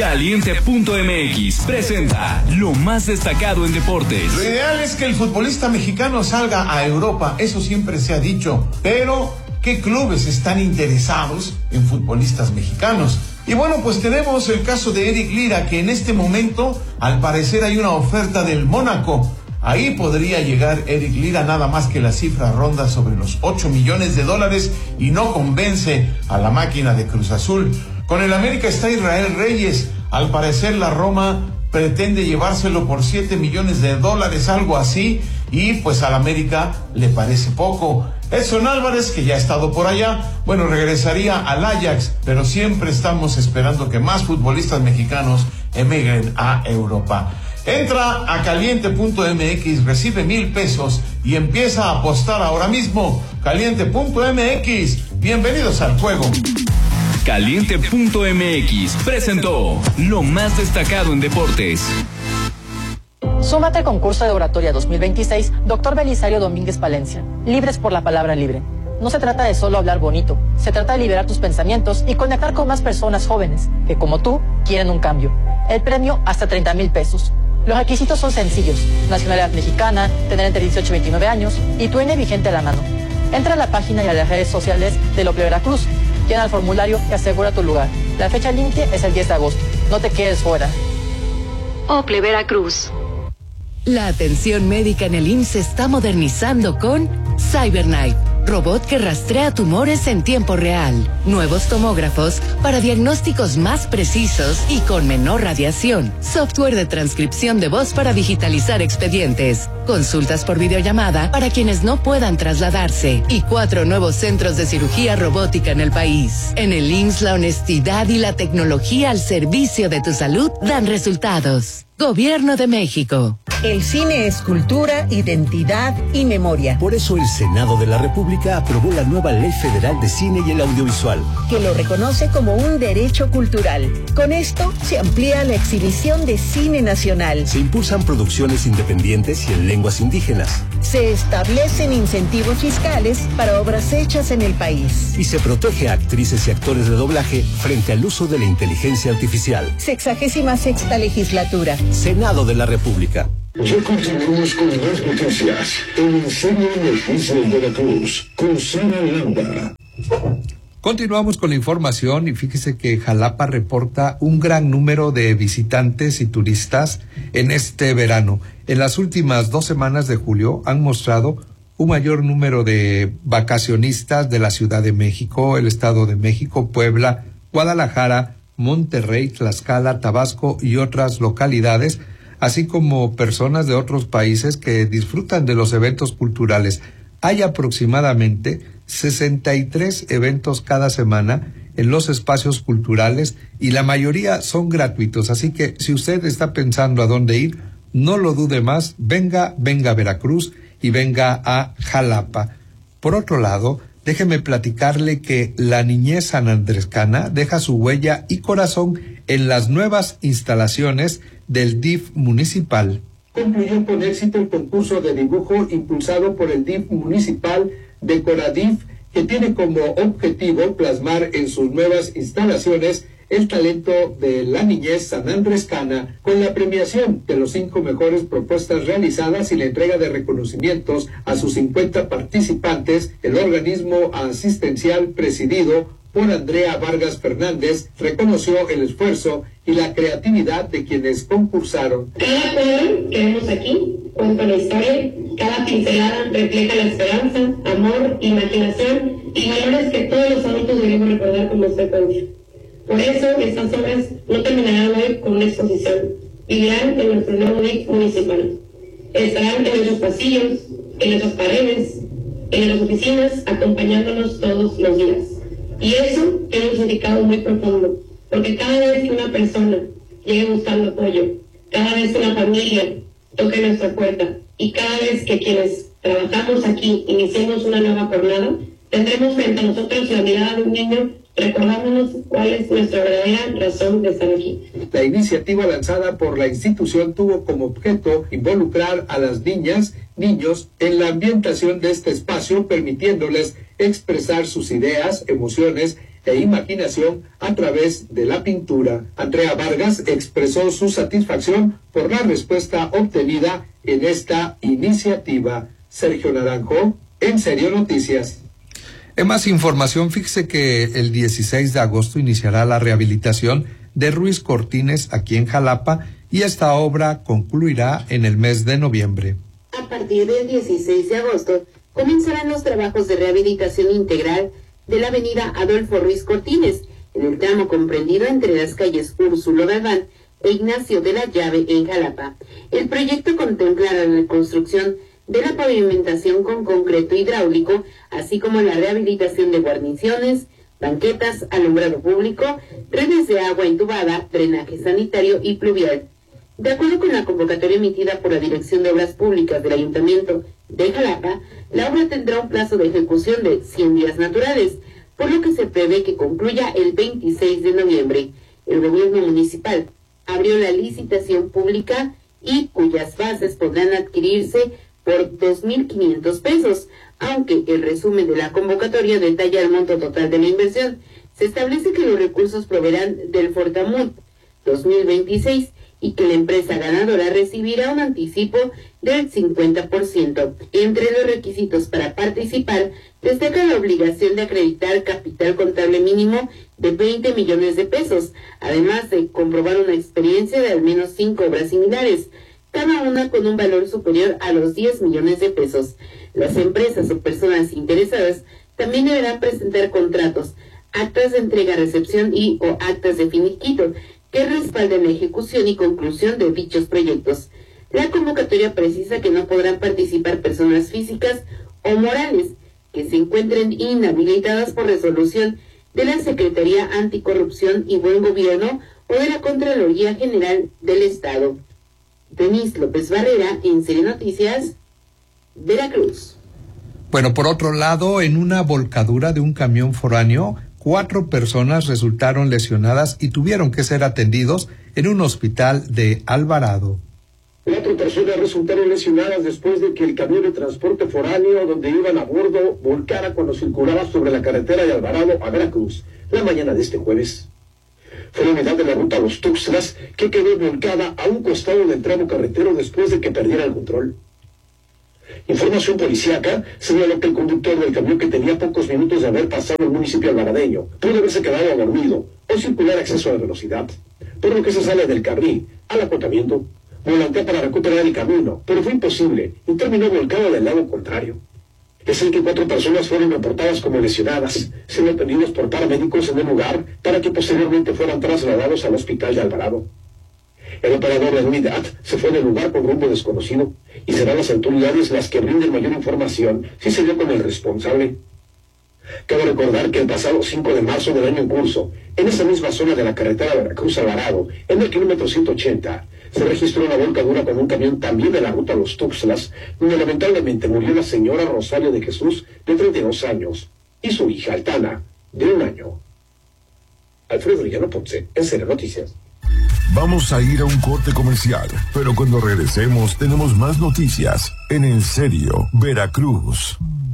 Caliente.mx presenta lo más destacado en deportes. Lo ideal es que el futbolista mexicano salga a Europa, eso siempre se ha dicho, pero ¿qué clubes están interesados en futbolistas mexicanos? Y bueno, pues tenemos el caso de Eric Lira, que en este momento, al parecer, hay una oferta del Mónaco. Ahí podría llegar Eric Lira, nada más que la cifra ronda sobre los $8 millones y no convence a la máquina de Cruz Azul. Con el América está Israel Reyes. Al parecer la Roma pretende llevárselo por $7 millones, algo así, y pues al América le parece poco. Edson Álvarez, que ya ha estado por allá, bueno, regresaría al Ajax, pero siempre estamos esperando que más futbolistas mexicanos emigren a Europa. Entra a caliente.mx, recibe $1,000 y empieza a apostar ahora mismo. Caliente.mx, bienvenidos al juego. Caliente.mx presentó lo más destacado en deportes. Súmate al concurso de oratoria 2026, Dr. Belisario Domínguez Palencia. Libres por la palabra libre. No se trata de solo hablar bonito, se trata de liberar tus pensamientos y conectar con más personas jóvenes que, como tú, quieren un cambio. El premio hasta $30,000. Los requisitos son sencillos: nacionalidad mexicana, tener entre 18 y 29 años y tu INE vigente a la mano. Entra a la página y a las redes sociales de Ople Veracruz. Llena el formulario y asegura tu lugar. La fecha límite es el 10 de agosto. No te quedes fuera. Ople Veracruz. La atención médica en el IMSS se está modernizando con CyberKnife, robot que rastrea tumores en tiempo real. Nuevos tomógrafos para diagnósticos más precisos y con menor radiación. Software de transcripción de voz para digitalizar expedientes. Consultas por videollamada para quienes no puedan trasladarse. Y 4 nuevos centros de cirugía robótica en el país. En el IMSS, la honestidad y la tecnología al servicio de tu salud dan resultados. Gobierno de México. El cine es cultura, identidad y memoria. Por eso el Senado de la República aprobó la nueva Ley Federal de Cine y el Audiovisual, que lo reconoce como un derecho cultural. Con esto se amplía la exhibición de cine nacional. Se impulsan producciones independientes y en lenguas indígenas. Se establecen incentivos fiscales para obras hechas en el país. Y se protege a actrices y actores de doblaje frente al uso de la inteligencia artificial. 66ª legislatura. Senado de la República. Ya continuamos con más noticias en Enseña Noticias Veracruz con Sara Landa. Continuamos con la información y fíjese que Jalapa reporta un gran número de visitantes y turistas en este verano. En las últimas 2 semanas de julio han mostrado un mayor número de vacacionistas de la Ciudad de México, el Estado de México, Puebla, Guadalajara, Monterrey, Tlaxcala, Tabasco y otras localidades, así como personas de otros países que disfrutan de los eventos culturales. Hay aproximadamente 63 eventos cada semana en los espacios culturales y la mayoría son gratuitos, así que si usted está pensando a dónde ir, no lo dude más, venga a Veracruz y venga a Jalapa. Por otro lado, déjeme platicarle que la niñez sanandrescana deja su huella y corazón en las nuevas instalaciones del DIF municipal. Concluyó con éxito el concurso de dibujo impulsado por el DIF municipal de Coradif, que tiene como objetivo plasmar en sus nuevas instalaciones el talento de la niñez sanandrescana, con la premiación de los 5 mejores propuestas realizadas y la entrega de reconocimientos a sus 50 participantes. El organismo asistencial presidido por Andrea Vargas Fernández reconoció el esfuerzo y la creatividad de quienes concursaron. Cada cuadro que vemos aquí cuenta la historia, cada pincelada refleja la esperanza, amor, imaginación y valores que todos los adultos debemos recordar con consecuencia. Por eso, estas obras no terminarán hoy con una exposición, vivirán en nuestro nuevo DIF municipal. Estarán en nuestros pasillos, en nuestras paredes, en nuestras oficinas, acompañándonos todos los días. Y eso tiene un significado muy profundo, porque cada vez que una persona llegue buscando apoyo, cada vez que una familia toque nuestra puerta y cada vez que quienes trabajamos aquí iniciemos una nueva jornada, tendremos frente a nosotros la mirada de un niño recordándonos cuál es nuestra verdadera razón de estar aquí. La iniciativa lanzada por la institución tuvo como objeto involucrar a las niñas, niños en la ambientación de este espacio, permitiéndoles expresar sus ideas, emociones e imaginación a través de la pintura. Andrea Vargas expresó su satisfacción por la respuesta obtenida en esta iniciativa. Sergio Naranjo, En Serio Noticias. En más información, fíjese que el 16 de agosto iniciará la rehabilitación de Ruiz Cortines aquí en Jalapa y esta obra concluirá en el mes de noviembre. A partir del 16 de agosto comenzarán los trabajos de rehabilitación integral de la avenida Adolfo Ruiz Cortines, en el tramo comprendido entre las calles Úrsulo Galván e Ignacio de la Llave en Jalapa. El proyecto contempla la reconstrucción de la pavimentación con concreto hidráulico, así como la rehabilitación de guarniciones, banquetas, alumbrado público, redes de agua entubada, drenaje sanitario y pluvial. De acuerdo con la convocatoria emitida por la Dirección de Obras Públicas del Ayuntamiento de Jalapa, la obra tendrá un plazo de ejecución de 100 días naturales, por lo que se prevé que concluya el 26 de noviembre. El gobierno municipal abrió la licitación pública y cuyas bases podrán adquirirse por 2.500 pesos, aunque el resumen de la convocatoria detalla el monto total de la inversión. Se establece que los recursos proveerán del Fortamut 2026 y que la empresa ganadora recibirá un anticipo del 50%. Entre los requisitos para participar, destaca la obligación de acreditar capital contable mínimo de 20 millones de pesos, además de comprobar una experiencia de al menos 5 obras similares, cada una con un valor superior a los 10 millones de pesos. Las empresas o personas interesadas también deberán presentar contratos, actas de entrega-recepción y o actas de finiquito que respalden la ejecución y conclusión de dichos proyectos. La convocatoria precisa que no podrán participar personas físicas o morales que se encuentren inhabilitadas por resolución de la Secretaría Anticorrupción y Buen Gobierno o de la Contraloría General del Estado. Denise López Barrera, En Serio Noticias, Veracruz. Bueno, por otro lado, en una volcadura de un camión foráneo, 4 personas resultaron lesionadas y tuvieron que ser atendidos en un hospital de Alvarado. 4 personas resultaron lesionadas después de que el camión de transporte foráneo donde iban a bordo volcara cuando circulaba sobre la carretera de Alvarado a Veracruz la mañana de este jueves. Fue la unidad de la ruta Los Tuxtlas que quedó volcada a un costado del tramo carretero después de que perdiera el control. Información policíaca señaló que el conductor del camión, que tenía pocos minutos de haber pasado el municipio alvaradeño, pudo haberse quedado dormido o circular a exceso de velocidad, por lo que se sale del carril al acotamiento, volantea para recuperar el camino, pero fue imposible y terminó volcado del lado contrario. Es el que 4 personas fueron reportadas como lesionadas, siendo atendidos por paramédicos en el lugar para que posteriormente fueran trasladados al hospital de Alvarado. El operador de la unidad se fue del lugar con rumbo desconocido y serán las autoridades las que brinden mayor información si se dio con el responsable. Cabe recordar que el pasado 5 de marzo del año en curso, en esa misma zona de la carretera de Veracruz-Alvarado, en el kilómetro 180, se registró una volcadura con un camión también de la ruta Los Tuxtlas, donde lamentablemente murió la señora Rosario de Jesús, de 32 años, y su hija Altana, de 1 año. Alfredo Villano Ponce, En Serio Noticias. Vamos a ir a un corte comercial, pero cuando regresemos tenemos más noticias en Serio Veracruz.